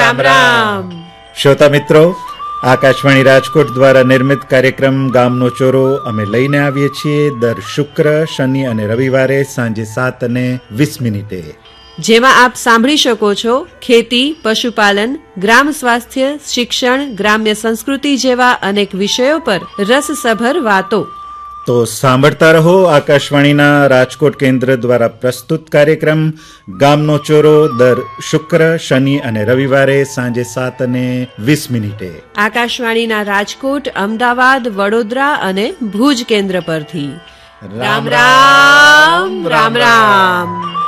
રામ રામ. શ્રોતા મિત્રો, આકાશવાણી રાજકોટ દ્વારા નિર્મિત કાર્યક્રમ ગામનો ચોરો અમે લઈને આવીએ છીએ દર શુક્ર, શનિ અને રવિવારે સાંજે 7:20. જેમાં આપ સાંભળી શકો છો ખેતી, પશુપાલન, ગ્રામ સ્વાસ્થ્ય, શિક્ષણ, ગ્રામ્ય સંસ્કૃતિ જેવા અનેક વિષયો પર રસસભર વાતો. તો સાંભળતા રહો આકાશવાણીના રાજકોટ કેન્દ્ર દ્વારા પ્રસ્તુત કાર્યક્રમ ગામનો ચોરો દર શુક્ર, શનિ અને રવિવારે સાંજે 7:20. આકાશવાણીના રાજકોટ, અમદાવાદ, વડોદરા અને ભુજ કેન્દ્ર પરથી. રામ રામ રામ રામ.